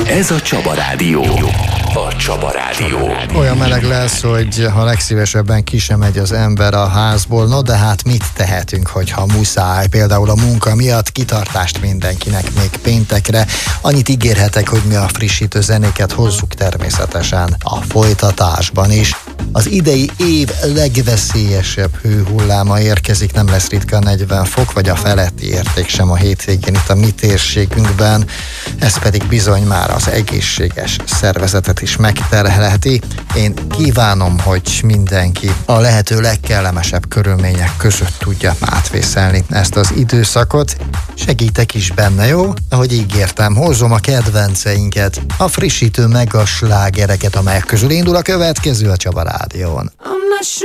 Ez a Csaba Rádió. A Csaba Rádió. Olyan meleg lesz, hogy ha legszívesebben ki sem megy az ember a házból, no de hát mit tehetünk, hogyha muszáj, például a munka miatt. Kitartást mindenkinek még péntekre. Annyit ígérhetek, hogy mi a frissítő zenéket hozzuk természetesen a folytatásban is. Az idei év legveszélyesebb hőhulláma érkezik, nem lesz ritka 40 fok, vagy a feletti érték sem a hétvégén itt a mi térségünkben. Ez pedig bizony már az egészséges szervezetet is megterhelheti. Én kívánom, hogy mindenki a lehető legkellemesebb körülmények között tudja átvészelni ezt az időszakot. Segítek is benne, jó? Ahogy ígértem, hozzom a kedvenceinket, a frissítő megaslágereket, amelyek közül indul a következő a Csaba Rádión.